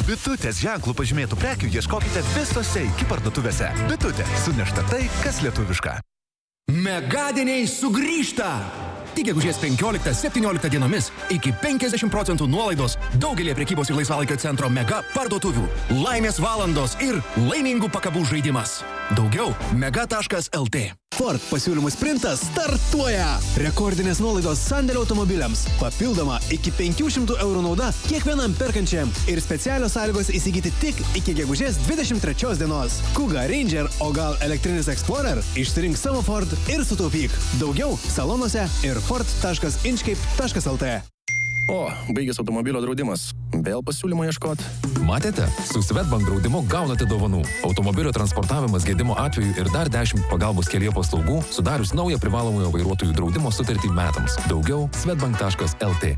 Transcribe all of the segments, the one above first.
Bitutės ženklų pažymėtų prekių ieškokite visose iki parduotuvėse. Bitutė, sunešta tai, kas lietuviška. Megadieniai sugrįžta! Tik gegužės 15-17 dienomis iki 50% nuolaidos daugelį prekybos ir laisvalaikio centro Mega parduotuvių. Laimės valandos ir laimingų pakabų žaidimas. Daugiau mega.lt. Ford pasiūlymų sprintas startuoja! Rekordinės nuolaidos sandėlio automobiliams. Papildoma iki 500 eurų nauda kiekvienam perkančiam. Ir specialios sąlygos įsigyti tik iki gegužės 23 dienos. Kuga, Ranger, o gal elektrinis Explorer? Išsirink savo Ford ir sutaupyk. Daugiau salonuose ir ford.inchcape.lt. O, baigęs automobilio draudimas. Vėl pasiūlymo ieškot. Matėte? Su Swedbank draudimu gaunate dovanų. Automobilio transportavimas gedimo atveju ir dar 10 pagalbos kelyje paslaugų, sudarius naują privalomojo vairuotojų draudimo sutartį metams. Daugiau swedbank.lt.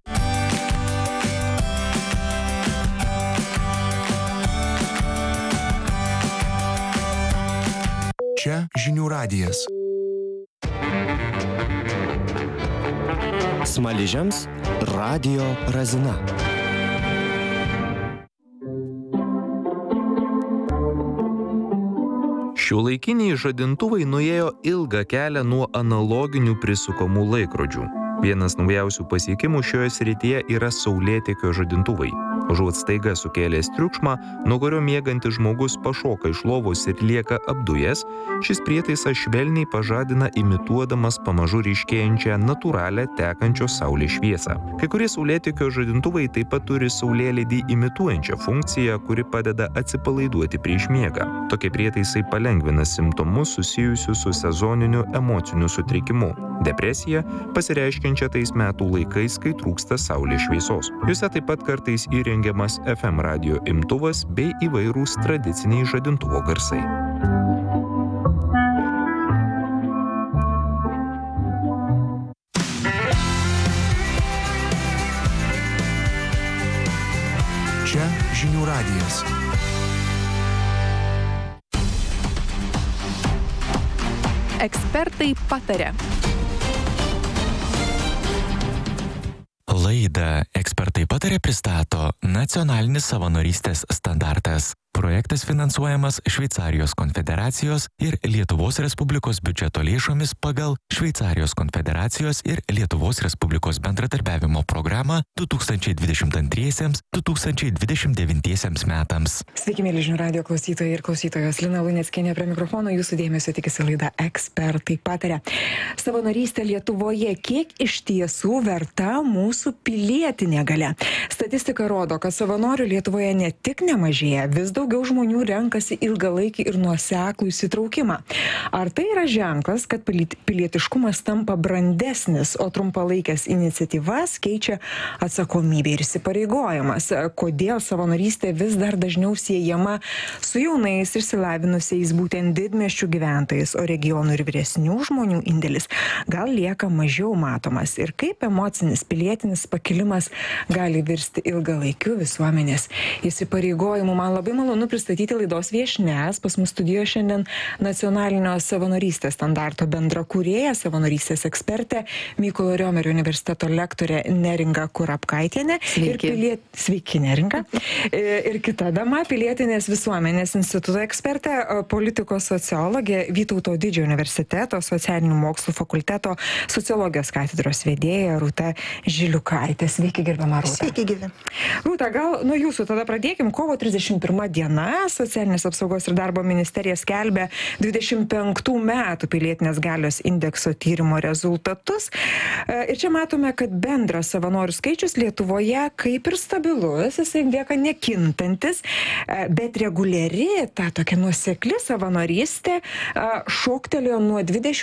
Čia Žinių radijas. Smaližiams Radio Razina. Šiuolaikiniai žadintuvai nuėjo ilgą kelią nuo analoginių prisukamų laikrodžių. Vienas naujausių pasiekimų šioje srityje yra saulėtekio žadintuvai. Užuot staiga sukėlęs triukšmą, nuo kurio miegantis žmogus pašoka iš lovos ir lieka apdujęs, šis prietaisas švelniai pažadina imituodamas pamažu ryškėjančią natūralią tekančios saulės šviesą. Kai kurie saulėtekio žadintuvai taip pat turi saulėlydį imituojančią funkciją, kuri padeda atsipalaiduoti prieš miegą. Tokie prietaisai palengvina simptomus susijusius su sezoniniu emociniu sutrikimu. Depresija pasireiškiančia tais metų laikais, kai trūksta saulės šviesos. Juose taip pat kartais įrengiamas FM radio imtuvas bei įvairūs tradiciniai žadintuvo garsai. Čia Žinių radijas. Ekspertai pataria. Laidą Ekspertai pataria pristato Nacionalinis savanorystės standartas. Projektas finansuojamas Šveicarijos konfederacijos ir Lietuvos Respublikos biudžeto lėšomis pagal Šveicarijos konfederacijos ir Lietuvos Respublikos bendradarbiavimo programą 2022-2029 metams. Sveiki, mėly Žinių radijo klausytojai ir klausytojos. Lina Luneckienė prie mikrofono, jūsų dėmesio tikisi laida Ekspertai pataria. Savanorystė Lietuvoje kiek iš tiesų verta mūsų pilietinė galia. Statistika rodo, kad savanorių Lietuvoje ne tik nemažėja, vis daugiau žmonių renkasi ilgalaikį ir nuoseklų įsitraukimą. Ar tai yra ženklas, kad pilietiškumas tampa brandesnis, o trumpalaikės iniciatyvas keičia atsakomybė ir įsipareigojimas? Kodėl savanorystė vis dar dažniau siejama su jaunais išsilavinusiais būtent didmiesčių gyventojais, o regionų ir vyresnių žmonių indėlis gal lieka mažiau matomas? Ir kaip emocinis pilietinis pakilimas gali virsti ilgalaikiu visuomenės įsipareigojimu? Man labai malonu pristatyti laidos viešnias. Pas mus studijoje šiandien Nacionalinio savanorystės standarto bendrakūrėja, savanorystės ekspertė, Mykolo Riomerio universiteto lektorė Neringa Kurapkaitienė. Sveiki, Neringa. Ir kita dama, pilietinės visuomenės instituto ekspertė, politikos sociologė, Vytauto Didžiojo universiteto socialinių mokslų fakulteto sociologijos katedros vedėja Rūta Žiliukaitė. Sveiki, gerbiama Rūta. Sveiki, gyvi. Rūta, gal nuo jūsų tada pradėkim. Kovo 31 diena Socialinės apsaugos ir darbo ministerija skelbia 25 metų pilietinės galios indekso tyrimo rezultatus. Ir čia matome, kad bendras savanorių skaičius Lietuvoje kaip ir stabilus, jisai lieka nekintantis, bet reguliari, ta tokia nuosekli savanorystė šoktelėjo nuo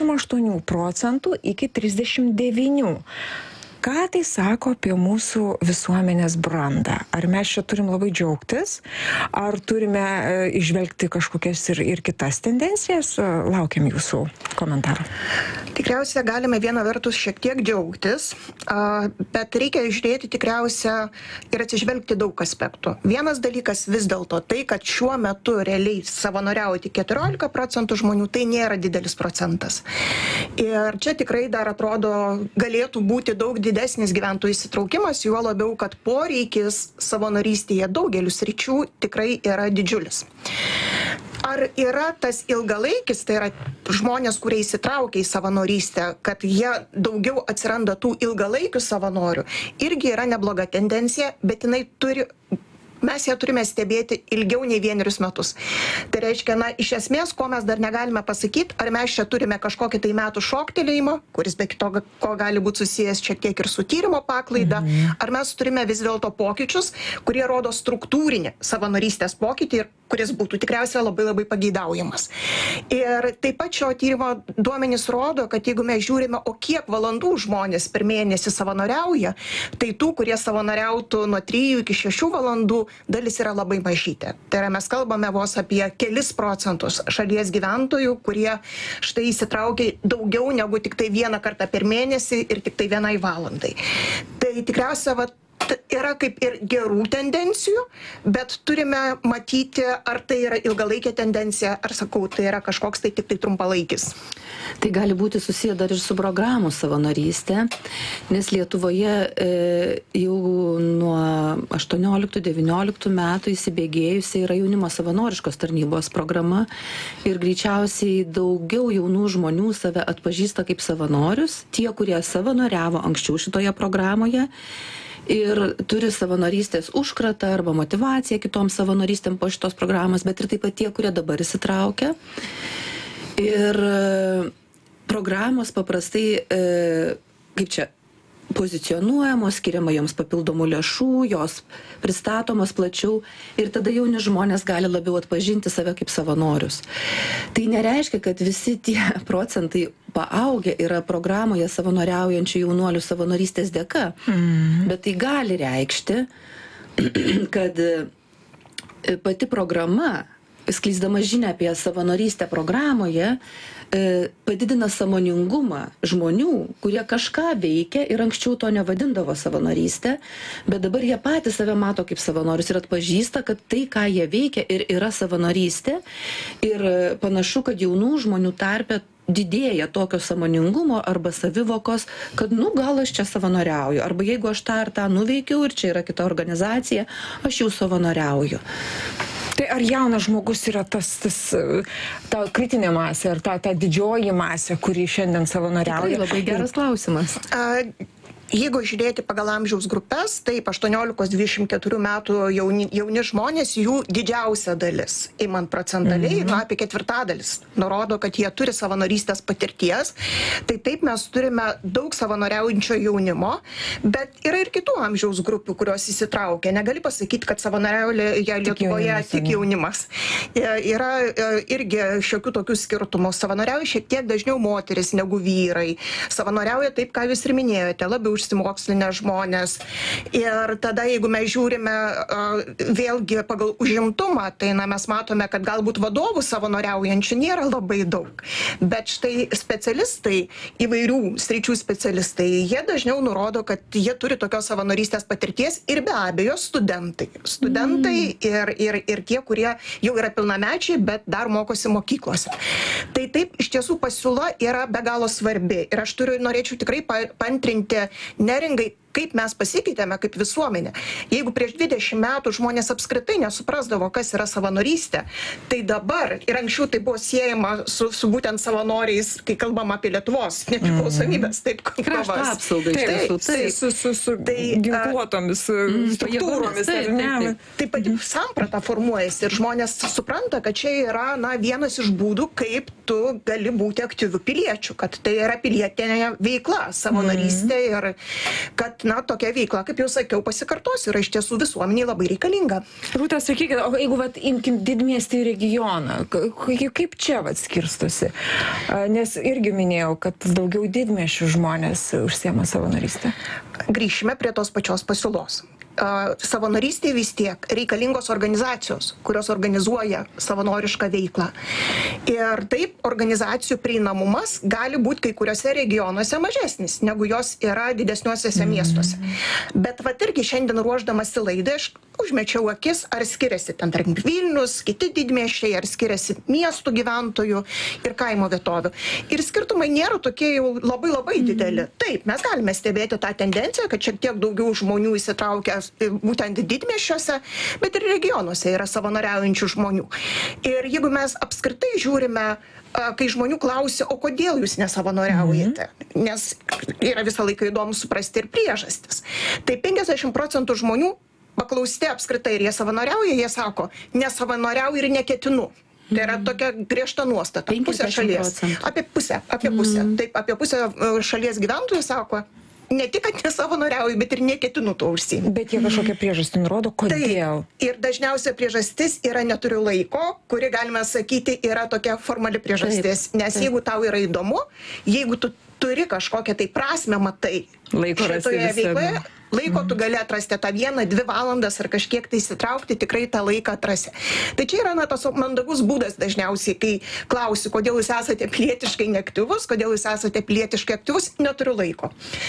28% iki 39%. Ką tai sako apie mūsų visuomenės brandą? Ar mes čia turim labai džiaugtis? Ar turime išvelgti kažkokias ir kitas tendencijas? Laukiam jūsų komentarų. Tikriausia, galime viena vertus šiek tiek džiaugtis, bet reikia žiūrėti tikriausia ir atsižvelgti daug aspektų. Vienas dalykas vis dėlto tai, kad šiuo metu realiai savanoriauti 14% žmonių, tai nėra didelis procentas. Ir čia tikrai dar atrodo galėtų būti daug didesnis didesnis gyventojų įsitraukimas, juo labiau, kad poreikis savanorystėje daugeliu sričių tikrai yra didžiulis. Ar yra tas ilgalaikis, tai yra žmonės, kurie įsitraukia į savanorystę, kad jie daugiau atsiranda tų ilgalaikių savanorių, irgi yra nebloga tendencija, bet jinai mes ją turime stebėti ilgiau nei 1 metus. Tai reiškia, iš esmės, ko mes dar negalime pasakyti, ar mes čia turime kažkokį tai metų šoktelėjimą, kuris be kito, ko gali būti susijęs šiek tiek ir su tyrimo paklaida, ar mes turime vis dėlto pokyčius, kurie rodo struktūrinį savanorystės pokytį ir kuris būtų tikriausiai labai labai pageidaujamas. Ir taip pat šio tyrimo duomenys rodo, kad jeigu mes žiūrime, o kiek valandų žmonės per mėnesį savanoriauja, tai tų, kurie savanoriautų nuo 3 iki 6 valandų, dalis yra labai mažytė. Tai yra, mes kalbame vos apie kelis procentus šalies gyventojų, kurie štai įsitraukia daugiau negu tik tai 1 kartą per mėnesį ir tik tai 1 valandai. Tai tikriausiai yra kaip ir gerų tendencijų, bet turime matyti, ar tai yra ilgalaikė tendencija, ar sakau, tai yra kažkoks tai tik tai trumpalaikis. Tai gali būti susiję dar ir su programų savanorystė, nes Lietuvoje jau nuo 18-19 metų įsibėgėjusi yra jaunimo savanoriškos tarnybos programa ir greičiausiai daugiau jaunų žmonių save atpažįsta kaip savanorius, tie, kurie savanoriavo anksčiau šitoje programoje ir turi savanorystės užkratą arba motivaciją kitoms savanorystėm po šitos programos, bet ir taip pat tie, kurie dabar įsitraukia. Ir programos paprastai, kaip čia, pozicionuojamos, skiriama joms papildomų lėšų, jos pristatomos plačiau ir tada jauni žmonės gali labiau atpažinti save kaip savanorius. Tai nereiškia, kad visi tie procentai paaugę yra programoje savanoriaujančių jaunuolių savanorystės dėka, bet tai gali reikšti, kad pati programa, skleisdama žinią apie savanorystę programoje, padidina sąmoningumą žmonių, kurie kažką veikia ir anksčiau to nevadindavo savanorystę, bet dabar jie patys save mato kaip savanorius ir atpažįsta, kad tai, ką jie veikia, ir yra savanorystė. Ir panašu, kad jaunų žmonių tarpe didėja tokio sąmoningumo arba savivokos, kad, gal aš čia savanoriauju, arba jeigu aš tą ar tą nuveikiau ir čia yra kita organizacija, aš jau savanoriauju. Tai ar jaunas žmogus yra ta kritinė masė, ar ta didžioji masė, kuri šiandien savanoriauja? Tikrai labai geras klausimas. Jeigu žiūrėti pagal amžiaus grupės, taip 18-24 metų jauni žmonės, jų didžiausia dalis, imant procentaliai, apie 1/4 nurodo, kad jie turi savanorystės patirties. Tai taip mes turime daug savanoriaujančio jaunimo, bet yra ir kitų amžiaus grupių, kurios įsitraukia. Negali pasakyti, kad savanoriauja Lietuvoje tik jaunimas. Yra irgi šiokių tokių skirtumų. Savanoriauja šiek tiek dažniau moteris negu vyrai. Savanoriauja taip, ką jūs ir minėjote, labiau išsimokslinę žmonės. Ir tada, jeigu mes žiūrime vėlgi pagal užimtumą, tai mes matome, kad galbūt vadovų savanoriaujančių nėra labai daug. Bet štai specialistai, įvairių sričių specialistai, jie dažniau nurodo, kad jie turi tokios savanorystės patirties ir be abejo studentai. Studentai ir tie, kurie jau yra pilnamečiai, bet dar mokosi mokyklose. Tai taip, iš tiesų pasiūla yra be galo svarbi. Ir aš norėčiau tikrai paantrinti Neringai, kaip mes pasikeitėme kaip visuomenė. Jeigu prieš 20 metų žmonės apskritai nesuprasdavo, kas yra savanorystė, tai dabar, ir anksčiau tai buvo siejama su būtent savanoriais, kai kalbam apie Lietuvos nepriklausomybės, taip, krašto apsaugai, su ginkluotomis struktūromis. Taip pat samprata formuojasi ir žmonės supranta, kad čia yra vienas iš būdų, kaip tu gali būti aktyviu piliečiu, kad tai yra pilietinė veikla, savanorystė ir kad tokia veikla, kaip jau sakiau, pasikartosiu, yra iš tiesų visuomeniai labai reikalinga. Rūta, sakykit, o jeigu imkim didmiestį regioną, kaip čia skirstosi? Nes irgi minėjau, kad daugiau didmiesčių žmonės užsiema savanorystę. Grįšime prie tos pačios pasiūlos. savanorystėje vis tiek reikalingos organizacijos, kurios organizuoja savanorišką veiklą. Ir taip, organizacijų prieinamumas gali būti kai kuriuose regionuose mažesnis, negu jos yra didesniuose miestuose. Bet irgi šiandien ruošdamasi laidai, aš užmečiau akis, ar skiriasi ten tarkim Vilnius, kiti didmiesčiai, ar skiriasi miestų gyventojų ir kaimo vietovių. Ir skirtumai nėra tokie jau labai dideli. Taip, mes galime stebėti tą tendenciją, kad šiek tiek daugiau žmonių įsitraukia būtent didmiesčiuose, bet ir regionuose yra savanoriaujančių žmonių. Ir jeigu mes apskritai žiūrime, kai žmonių klausia, o kodėl jūs nesavanoriaujate, nes yra visą laiką įdomu suprasti ir priežastis. Tai 50% žmonių paklausti apskritai, ir jie savanoriauja, jie sako, nesavanoriauju ir neketinu. Tai yra tokia griežta nuostata. Pusė šalies. Apie pusę. Taip, apie pusę šalies gyventojų sako, ne tik, kad nesavanoriauju, bet ir neketinu to užsiimti. Bet jie kažkokią priežastį nurodo, kodėl? Tai, ir dažniausia priežastis yra neturiu laiko, kuri, galime sakyti, yra tokia formali priežastis. Nes jeigu tau yra įdomu, jeigu tu turi kažkokią tai prasmę, matai šitoje veikloje, laiko tu gali atrasti tą 1-2 valandas ar kažkiek tai įsitraukti, tikrai tą laiką atrasi. Tai čia yra tas mandagus būdas dažniausiai, kai klausi, kodėl jūs esate pilietiškai neaktyvus, kodėl jūs esate pilietiškai aktyvus, neturiu laiko.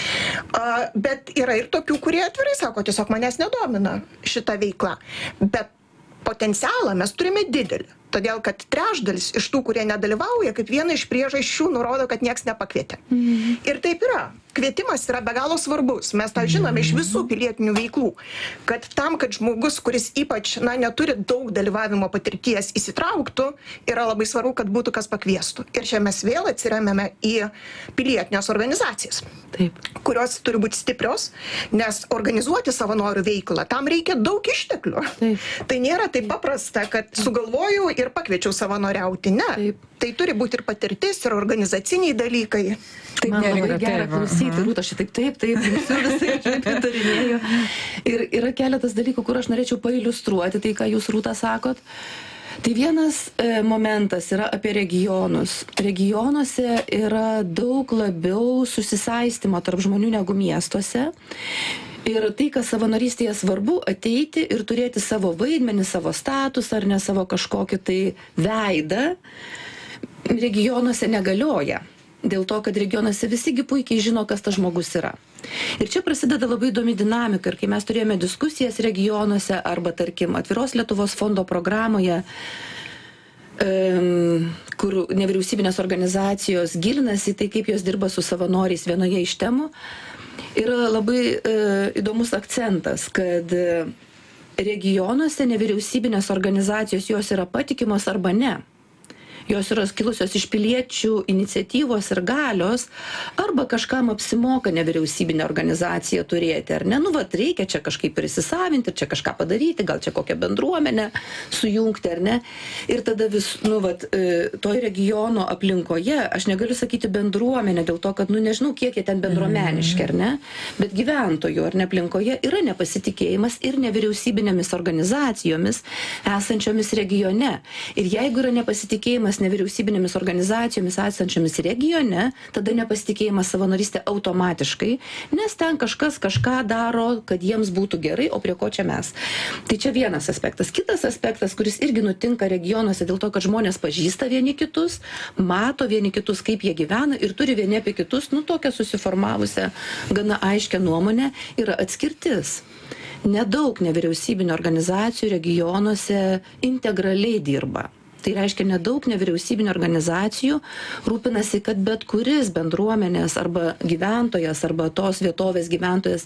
Bet yra ir tokių, kurie atvirai sako, tiesiog manęs nedomina šita veikla. Bet potencialą mes turime didelį. Todėl, kad trečdalis iš tų, kurie nedalyvauja, kaip viena iš priežasčių nurodo, kad nieks nepakvietė. Ir taip yra. Kvietimas yra be galo svarbus. Mes tą žinome iš visų pilietinių veiklų, kad tam, kad žmogus, kuris ypač neturi daug dalyvavimo patirties, įsitrauktų, yra labai svarbu, kad būtų kas pakviestų. Ir čia mes vėl atsiremiame į pilietinės organizacijas, kurios turi būti stiprios, nes organizuoti savanorių veiklą, tam reikia daug išteklių. Tai nėra taip paprasta, kad sugalvojau ir pakviečiau savanoriauti. Ne. Tai turi būti ir patirtis, ir organizaciniai dalykai. Taip, man labai gera klausyti, Rūta, šitaip, visai pritarinėjau. Ir yra keletas dalykų, kur aš norėčiau pailiustruoti tai, ką jūs, Rūta, sakot. Tai vienas momentas yra apie regionus. Regionuose yra daug labiau susisaistimo tarp žmonių negu miestuose. Ir tai, kas savanorystėje svarbu, ateiti ir turėti savo vaidmenį, savo statusą ar ne savo kažkokį tai veidą, regionuose negalioja. Dėl to, kad regionuose visigi puikiai žino, kas tas žmogus yra. Ir čia prasideda labai įdomi dinamika. Ir kai mes turėjome diskusijas regionuose arba, tarkim, Atviros Lietuvos fondo programoje, kur nevyriausybinės organizacijos gilinasi tai, kaip jos dirba su savanoriais vienoje iš temų, yra labai įdomus akcentas, kad regionuose nevyriausybinės organizacijos jos yra patikimos arba ne. Jos yra kilusios iš piliečių iniciatyvos ir galios, arba kažkam apsimoka nevyriausybinę organizaciją turėti, ar ne? Reikia čia kažkaip prisisavinti, čia kažką padaryti, gal čia kokią bendruomenę sujungti, ar ne? Ir tada toj regiono aplinkoje, aš negaliu sakyti bendruomenė, dėl to, kad, nežinau, kiek jie ten bendruomeniški, ar ne? Bet gyventojų, ar ne, aplinkoje yra nepasitikėjimas ir nevyriausybinėmis organizacijomis esančiomis regione. Ir jeigu yra nepasitikėjimas nevyriausybinėmis organizacijomis esančiomis regione, tada nepasitikėjimas savanorystė automatiškai, nes ten kažkas kažką daro, kad jiems būtų gerai, o prie ko čia mes. Tai čia vienas aspektas. Kitas aspektas, kuris irgi nutinka regionuose dėl to, kad žmonės pažįsta vieni kitus, mato vieni kitus, kaip jie gyvena ir turi vieni apie kitus, tokią susiformavusią gana aiškę nuomonę, yra atskirtis. Nedaug nevyriausybinių organizacijų regionuose integraliai dirba. Tai reiškia, nedaug nevyriausybinių organizacijų rūpinasi, kad bet kuris bendruomenės arba gyventojas arba tos vietovės gyventojas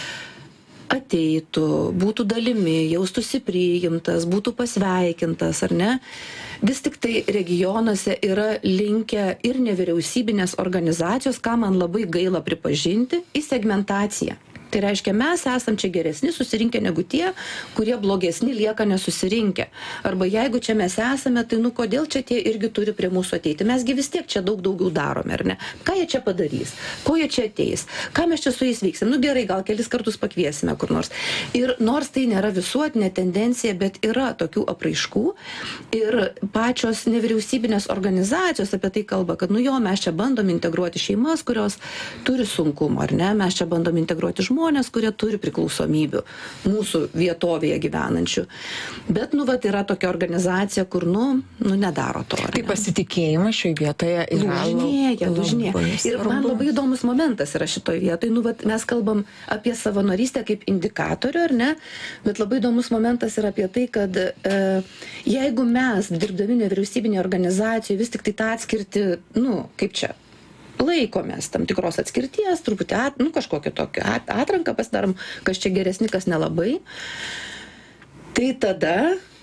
ateitų, būtų dalimi, jaustųsi priimtas, būtų pasveikintas, ar ne? Vis tik tai regionuose yra linkę ir nevyriausybinės organizacijos, ką man labai gaila pripažinti, į segmentaciją. Tai reiškia, mes esam čia geresni susirinkę negu tie, kurie blogesni lieka nesusirinkę. Arba jeigu čia mes esame, tai kodėl čia tie irgi turi prie mūsų ateiti? Mesgi vis tiek čia daug daugiau darome, ar ne? Ką jie čia padarys? Ko jie čia ateis? Ką mes čia su jais veiksim? Gerai, gal kelis kartus pakviesime kur nors. Ir nors tai nėra visuotinė tendencija, bet yra tokių apraiškų. Ir pačios nevyriausybinės organizacijos apie tai kalba, kad mes čia bandom integruoti šeimas, kurios turi sunkumų, ar ne? Mes čia bandom integruoti žmonės, žmonės, kurie turi priklausomybių mūsų vietovėje gyvenančių. Bet, yra tokia organizacija, kur, nedaro to. Tai pasitikėjimas šioje vietoje yra lūžinėja. Ir man labai įdomus momentas yra šitoje vietoje. Mes kalbam apie savanorystę kaip indikatorių, ar ne? Bet labai įdomus momentas yra apie tai, kad jeigu mes, dirbdami nevyriausybinėje organizacijoje, vis tik tai tą atskirti, kaip čia, laikomės tam tikros atskirties, truputį kažkokią tokią atranką pasidarom, kas čia geresni, kas nelabai, tai tada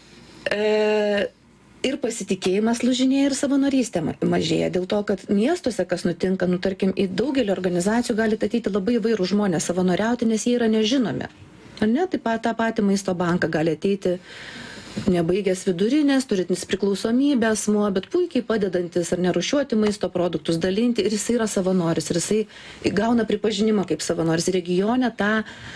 ir pasitikėjimas lūžinėja ir savanorystė mažėja. Dėl to, kad miestuose, kas nutinka, tarkim, į daugelį organizacijų galite ateiti labai įvairūs žmonės savanoriauti, nes jie yra nežinomi. Ar ne? Taip pat tą patį maisto banką gali ateiti nebaigęs vidurinės, turintis priklausomybę asmuo, bet puikiai padedantis ar nerūšiuoti maisto produktus, dalinti, ir jisai yra savanoris, ir jisai gauna pripažinimą kaip savanoris. Regione tą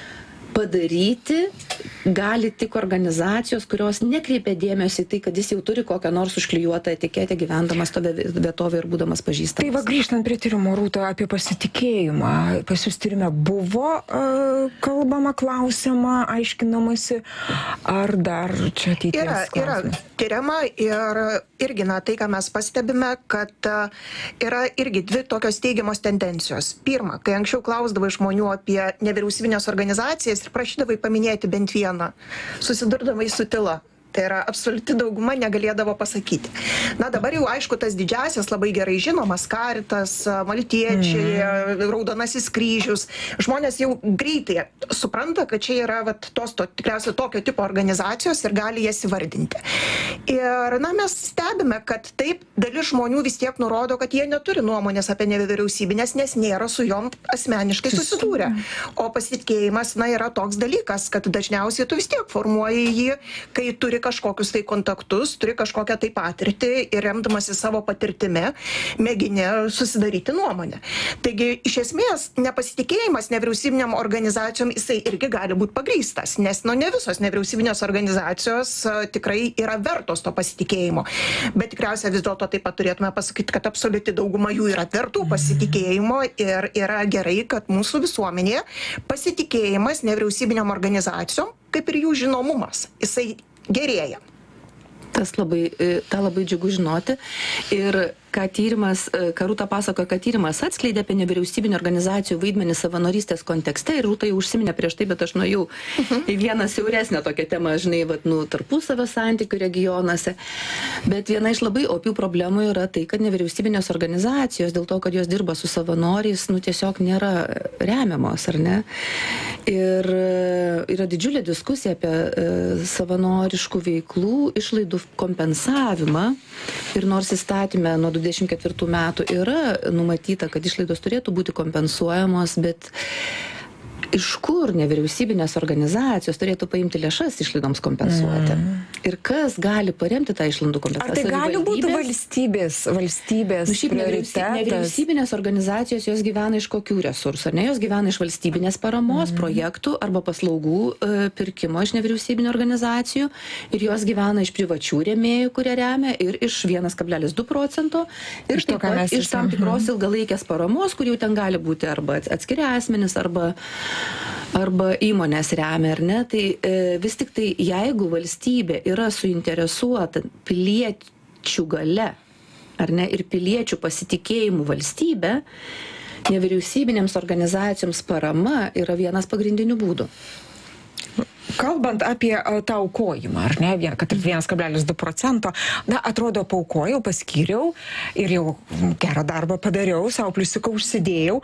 padaryti gali tik organizacijos, kurios nekreipia dėmesį į tai, kad jis jau turi kokią nors užklijuotą etiketę gyvendamas to vietovė ir būdamas pažįstamas. Tai grįžtant prie tyrimo, Rūta, apie pasitikėjimą. Pas jūs tyrime buvo kalbama, klausiama, aiškinamasi, ar dar čia ateities klausimas? Yra tyriama ir irgi, tai, ką mes pastebime, kad yra irgi dvi tokios teigiamos tendencijos. Pirma, kai anksčiau klausdavai žmonių apie nevyriausybinės organizacijas ir prašydavai paminėti bent vieną, susidurdavai su tyla. Tai yra absoliuti dauguma negalėdavo pasakyti. Dabar jau aišku, tas didžiasias labai gerai žinomas Caritas, Maltiečiai, Raudonasis kryžius. Žmonės jau greitai supranta, kad čia yra tikriausiai tokio tipo organizacijos ir gali jas įvardinti. Ir mes stebime, kad taip dalis žmonių vis tiek nurodo, kad jie neturi nuomonės apie nevyriausybinės, nes nėra su jom asmeniškai susidūrę. O pasitikėjimas yra toks dalykas, kad dažniausiai tu vis tiek formuoji jį, kai turi kažkokius tai kontaktus, turi kažkokią tai patirtį ir remdamasi savo patirtimi mėgini susidaryti nuomonę. Taigi, iš esmės, nepasitikėjimas nevyriausybiniam organizacijom jisai irgi gali būti pagrįstas, nes ne visos nevyriausybinės organizacijos tikrai yra vertos to pasitikėjimo. Bet tikriausiai vis dėlto taip pat turėtume pasakyti, kad absoliuti dauguma jų yra vertų pasitikėjimo ir yra gerai, kad mūsų visuomenėje pasitikėjimas nevyriausybiniam organizacijom, kaip ir jų žinomumas, jisai gerėja. tą labai džiugu žinoti. Ir ką Rūta pasakoja, kad tyrimas atskleidė apie nevyriausybinių organizacijų vaidmenį savanorystės kontekste, ir Rūta jau užsiminė prieš tai, bet aš nuėjau į vieną siauresnę tokią temą, tarpusavio santykių regionuose. Bet viena iš labai opių problemų yra tai, kad nevyriausybinės organizacijos, dėl to, kad jos dirba su savanoriais, tiesiog nėra remiamos, ar ne? Ir yra didžiulė diskusija apie savanoriškų veiklų išlaidų kompensavimą. Ir nors įstatyme nuo 24 metų yra numatyta, kad išlaidos turėtų būti kompensuojamos, bet iš kur nevyriausybinės organizacijos turėtų paimti lėšas išlaidoms kompensuoti? Ir kas gali paremti tą išlaidų kompensaciją? Ar tai gali būti valstybės prioritetas? Nevyriausybinės organizacijos, jos gyvena iš kokių resursų? Ar ne? Jos gyvena iš valstybinės paramos, projektų arba paslaugų pirkimo iš nevyriausybinio organizacijų, ir jos gyvena iš privačių rėmėjų, kurie remia, ir iš 1,2%, ir taip pat iš tam tikros ilgalaikės paramos, kur jau ten gali būti arba atskiri asmenys, arba įmonės remia, ar ne? Tai vis tik tai, jeigu valstybė yra suinteresuota piliečių gale, ar ne, ir piliečių pasitikėjimų valstybė, nevyriausybinėms organizacijoms parama yra vienas pagrindinių būdų. Kalbant apie tą aukojimą, ar ne, kad ir 1,2%, atrodo, paaukojau, paskyriau ir jau gerą darbą padariau, savo pliusiuką užsidėjau,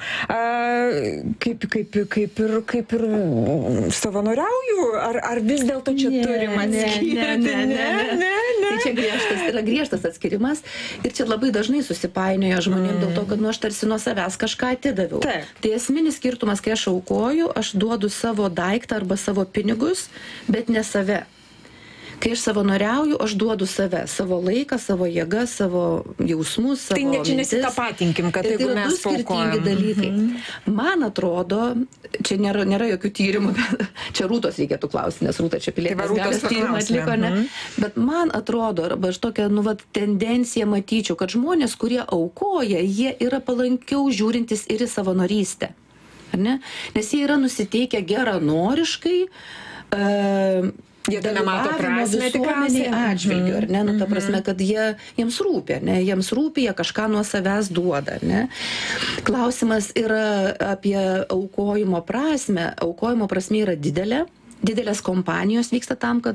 kaip ir savanoriauju, ar vis dėlto čia turim atskirti? Ne. Tai čia yra griežtas atskirimas, ir čia labai dažnai susipainioja žmonėm dėl to, kad aš tarsi nuo savęs kažką atidaviau. Tai esminis skirtumas, kai aš aukoju, aš duodu savo daiktą arba savo pinigus, bet ne save. Kai aš savanoriauju, aš duodu savo laiką, savo jėgą, savo jausmus, savo mintis. Tai čia nesitapatinkim, kad jeigu mes skirtingi dalykai. Man atrodo, čia nėra jokių tyrimų, bet čia Rūtos reikėtų klausti, nes Rūta čia pilietinės galios tyrimą atliko, ne? Bet man atrodo, arba aš tokią tendenciją matyčiau, kad žmonės, kurie aukoja, jie yra palankiau žiūrintis ir į savanorystę. ar ne? Nes jie yra nusiteikę geranoriškai, Jie to nemato prasmę visuomeniai atžvilgiu, ar ne? Nu, ta prasme, kad jiems rūpi, ar ne? Jiems rūpi, jie kažką nuo savęs duoda, ar ne? Klausimas yra apie aukojimo prasmę. Aukojimo prasmė yra didelė. Didelės kompanijos vyksta tam, kad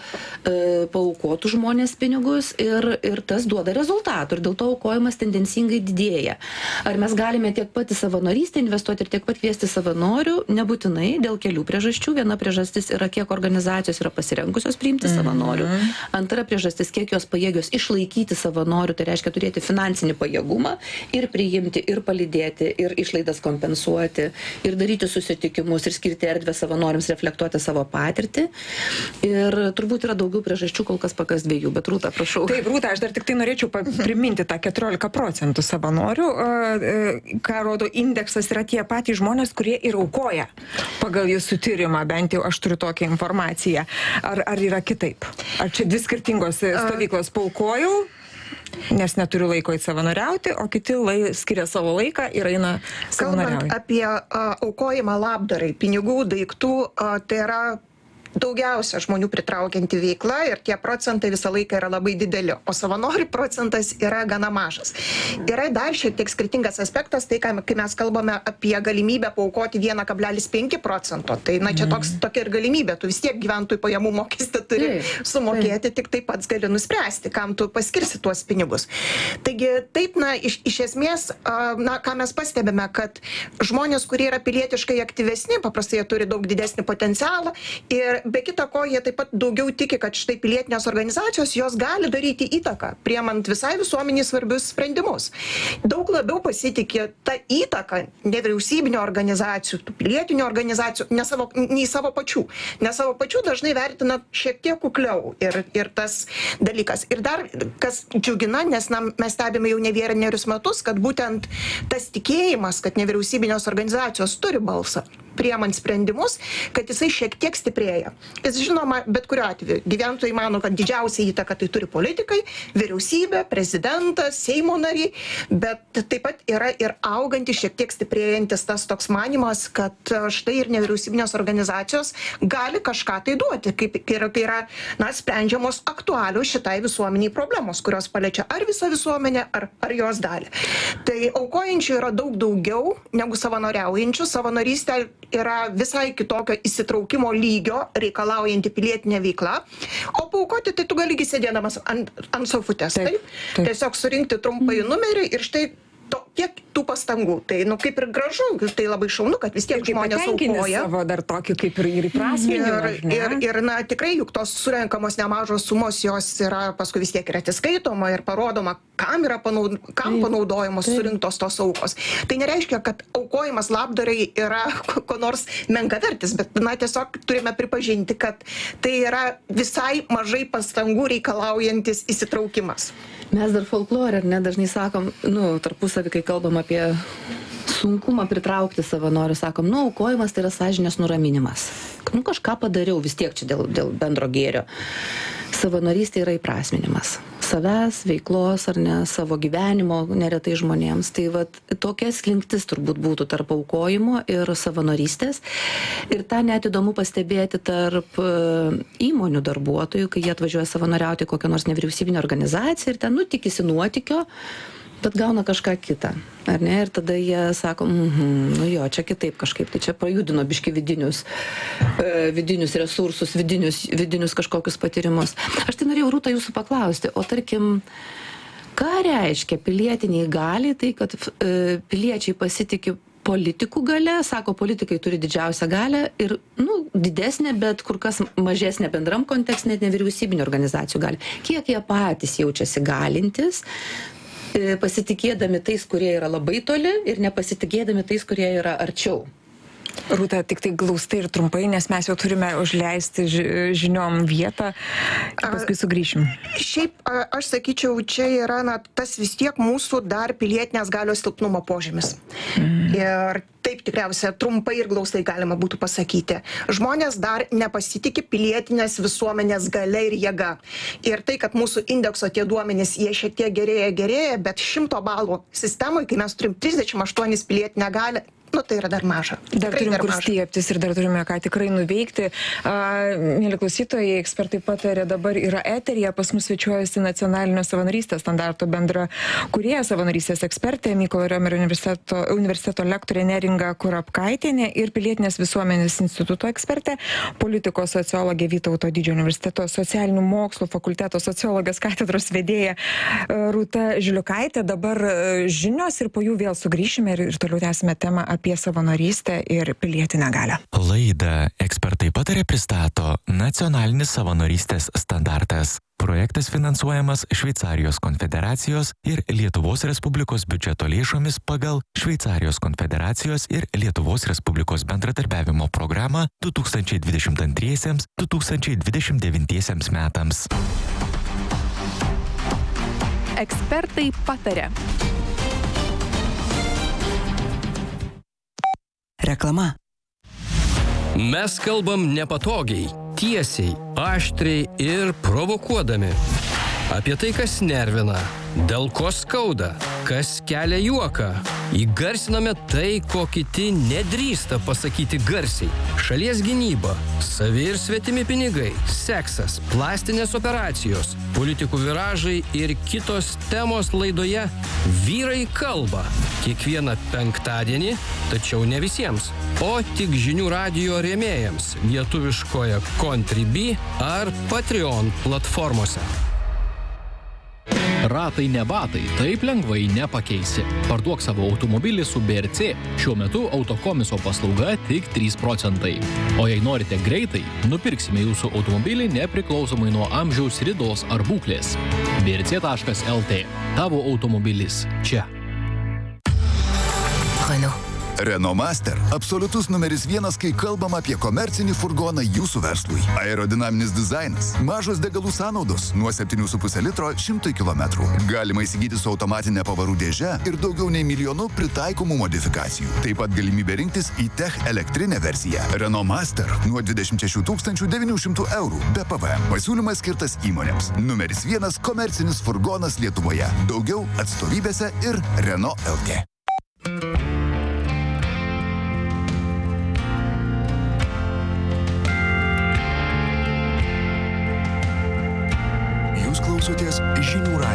paaukotų žmonės pinigus ir tas duoda rezultatų ir dėl to aukojimas tendencingai didėja. Ar mes galime tiek pat į savanorystę investuoti ir tiek pat kviesti savanorių? Nebūtinai, dėl kelių priežasčių. Viena priežastis yra, kiek organizacijos yra pasirengusios priimti savanorių. Antra priežastis, kiek jos pajėgios išlaikyti savanorių, tai reiškia turėti finansinį pajėgumą ir priimti, ir palydėti, ir išlaidas kompensuoti, ir daryti susitikimus, ir skirti erdvę savanoriams reflektuoti savo patirtį. Ir turbūt yra daugiau priežasčių, kol kas pakas dviejų, bet Rūta, prašau. Taip, Rūta, aš dar tik tai norėčiau priminti tą 14% savanorių, ką rodo indeksas, yra tie patys žmonės, kurie ir aukoja pagal jūsų tyrimą, bent jau aš turiu tokią informaciją. Ar yra kitaip? Ar čia dvi skirtingos stovyklos? Paaukojau, nes neturiu laiko į savanoriauti, o kiti skiria savo laiką ir eina savanoriauti. Kalbant apie aukojimą labdarai, pinigų, daiktų, tai yra daugiausia žmonių pritraukianti veikla ir tie procentai visą laiką yra labai dideli, o savanorių procentas yra gana mažas. Yra dar šiek tiek skirtingas aspektas, tai kai mes kalbame apie galimybę paaukoti 1,5%, tai čia tokia ir galimybė, tu vis tiek gyventojų pajamų mokestį turi sumokėti, tik taip pats gali nuspręsti, kam tu paskirsi tuos pinigus. Taigi taip, iš esmės, ką mes pastebime, kad žmonės, kurie yra pilietiškai aktyvesni, paprastai jie turi daug didesnį potencialą ir be kita ko, jie taip pat daugiau tiki, kad štai pilietinės organizacijos, jos gali daryti įtaką, priemant visai visuomeniai svarbius sprendimus. Daug labiau pasitikė ta įtaka nevyriausybinio organizacijų, pilietinių organizacijų, nei savo pačių. Nes savo pačių dažnai vertina šiek tiek kukliau ir tas dalykas. Ir dar, kas džiugina, nes mes stebime jau ne vienerius metus, kad būtent tas tikėjimas, kad nevyriausybinės organizacijos turi balsą, priemant sprendimus, kad jisai šiek tiek stiprėja. Jis žinoma, bet kuriuo atveju. Gyventojai mano, kad didžiausia įtaka tai turi politikai, vyriausybė, prezidentas, Seimo nariai, bet taip pat yra ir augantis, šiek tiek stiprėjantis tas toks manimas, kad štai ir nevyriausybinės organizacijos gali kažką tai duoti, kai yra sprendžiamos aktualios šitai visuomeniai problemos, kurios paliečia ar visą visuomenę, ar jos dalį. Tai aukojančių yra daug daugiau negu savanoriaujančių. Savanorystė yra visai kitokio įsitraukimo lygio reikalaujanti pilietinė veikla, o paaukoti tai tu gali sėdėdamas ant sofutės. Tiesiog surinkti trumpai numerį ir štai tiek tų pastangų. Tai kaip ir gražu, tai labai šaunu, kad vis tiek žmonės aukoja. Savo dar tokį kaip ir įprasminimą. Ir tikrai juk tos surenkamos nemažos sumos, jos yra paskui vis tiek ir atsiskaitoma ir parodoma, kam panaudojamos surinktos tos aukos. Tai nereiškia, kad aukojimas labdarai yra ko nors menkavertis, bet tiesiog turime pripažinti, kad tai yra visai mažai pastangų reikalaujantis įsitraukimas. Mes dar folklore, dažnai sakom, tarpusavį, kai kalbam apie sunkumą pritraukti savanorių, sakom, aukojimas tai yra sąžinės nuraminimas. Kažką padariau vis tiek čia dėl bendro gėrio. Savanorystė yra įprasminimas. Savęs, veiklos ar ne, savo gyvenimo neretai žmonėms. Tai tokia slinktis turbūt būtų tarp aukojimo ir savanorystės. Ir tą net įdomu pastebėti tarp įmonių darbuotojų, kai jie atvažiuoja savanoriauti kokią nors nevyriausybinę organizaciją ir ten tikisi nuotykio, bet gauna kažką kitą, ar ne? Ir tada jie sako, čia kitaip kažkaip, tai čia pajudino biški vidinius resursus, vidinius kažkokius patyrimus. Aš tai norėjau, Rūta, jūsų paklausti, o tarkim, ką reiškia pilietiniai galiai, tai kad piliečiai pasitikė politikų galia, sako, politikai turi didžiausią galią ir, didesnė, bet kur kas mažesnė bendram kontekste, net nevyriausybinio organizacijų gali. Kiek jie patys jaučiasi galintis, pasitikėdami tais, kurie yra labai toli ir nepasitikėdami tais, kurie yra arčiau. Rūta, tik tai glaustai ir trumpai, nes mes jau turime užleisti žiniom vietą, paskui sugrįšim. Šiaip, aš sakyčiau, čia yra tas vis tiek mūsų dar pilietinės galios silpnumo požymis. Ir taip tikriausia trumpai ir glaustai galima būtų pasakyti. Žmonės dar nepasitikė pilietinės visuomenės galia ir jėga. Ir tai, kad mūsų indekso tie duomenys, jie šiek tiek gerėja, bet 100 balų sistemoje, kai mes turim 38 pilietinę galią, nu tai yra dar maža. Dar turim kur stiebtis ir dar turime ką tikrai nuveikti. Mėly klausytojai, ekspertai patarė, dabar yra eterija, pas mus svečiuojasi nacionalinio savanorystės standarto bendra kūrėja, savanorystės ekspertė, Mykolo Riomerio universiteto lektorė Neringa Kurapkaitienė ir Pilietinės visuomenės instituto ekspertė, politikos sociologė Vytauto Didžiojo universiteto socialinių mokslų fakulteto sociologijos katedros vedėja Rūta Žiliukaitė. Dabar žinios ir po jų vėl sugrįšime ir toliau tęsime temą apie savanorystę ir pilietinę galią. Laidą Ekspertai patarė pristato Nacionalinis savanorystės standartas. Projektas finansuojamas Šveicarijos konfederacijos ir Lietuvos Respublikos biudžeto lėšomis pagal Šveicarijos konfederacijos ir Lietuvos Respublikos bendradarbiavimo programą 2022-2029 metams. Ekspertai patarė. Reklama. Mes kalbam nepatogiai, tiesiai, aštriai ir provokuodami. Apie tai, kas nervina, dėl ko skauda, kas kelia juoką. Įgarsiname tai, ko kiti nedrįsta pasakyti garsiai. Šalies gynyba, savi ir svetimi pinigai, seksas, plastinės operacijos, politikų viražai ir kitos temos laidoje Vyrai kalba. Kiekvieną penktadienį, tačiau ne visiems, o tik žinių radijo rėmėjams lietuviškoje Contribui ar Patreon platformose. Ratai ne batai, taip lengvai nepakeisi. Parduok savo automobilį su BRC. Šiuo metu autokomiso paslauga tik 3%. O jei norite greitai, nupirksime jūsų automobilį nepriklausomai nuo amžiaus, ridos ar būklės. brc.lt. Tavo automobilis čia. Renault Master – absoliutus numeris 1, kai kalbam apie komercinį furgoną jūsų verslui. Aerodinaminis dizainas, mažos degalų sąnaudos nuo 7,5 litro 100 km. Galima įsigyti su automatinė pavarų dėže ir daugiau nei 1 milijonų pritaikomų modifikacijų. Taip pat galimybė rinktis e-Tech elektrinę versiją. Renault Master nuo 26 900 eurų be PVM. Pasiūlymas skirtas įmonėms. Numeris 1 komercinis furgonas Lietuvoje. Daugiau atstovybėse ir Renault LT. Jūs klausotės Žinių radijo.